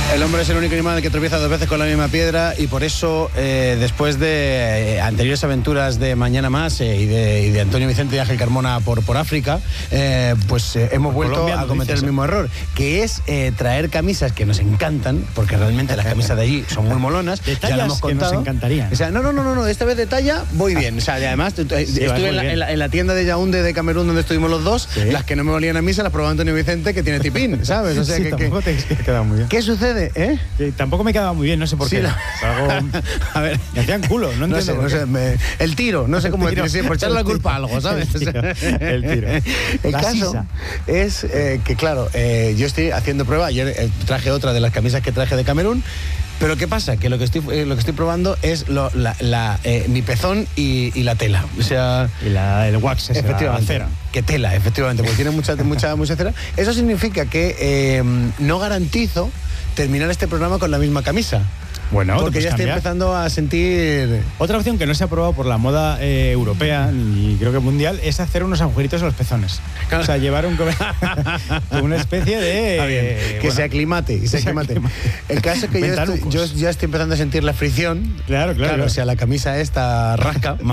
El hombre es el único animal que tropieza 2 veces con la misma piedra y por eso, después de anteriores aventuras de Mañana Más y de Antonio Vicente y Ángel Carmona por África, hemos vuelto Colombia, a cometer dices, el mismo error, que es traer camisas que nos encantan, porque realmente las camisas de allí son muy molonas. De tallas ya lo hemos contado. que nos encantarían. O sea, no, esta vez de talla voy bien. O sea, y además estuve en la tienda de Yaoundé de Camerún donde estuvimos los dos, ¿sí? Las que no me valían a mí se las probó Antonio Vicente, que tiene tipín, ¿sabes? O sea, sí, tampoco te ha quedado muy bien. ¿Qué sucede? Sí, tampoco me quedaba muy bien, no sé por qué. A ver, me hacían culo, no entiendo. No sé, el tiro, no sé cómo decir, por echarle la culpa a algo, ¿sabes? El tiro. El caso es que, claro, yo estoy haciendo prueba. Ayer traje otra de las camisas que traje de Camerún. Pero ¿qué pasa? Que lo que estoy probando es mi pezón y la tela. O sea, el wax, efectivamente, la cera. Que tela, efectivamente, porque tiene mucha cera. Eso significa que no garantizo terminar este programa con la misma camisa. Bueno, porque ya estoy empezando a sentir... Otra opción que no se ha probado por la moda europea y creo que mundial es hacer unos agujeritos en los pezones. Claro. O sea, llevar una especie de... que se aclimate. El caso es que yo ya estoy empezando a sentir la fricción. Claro. O sea, la camisa esta rasca.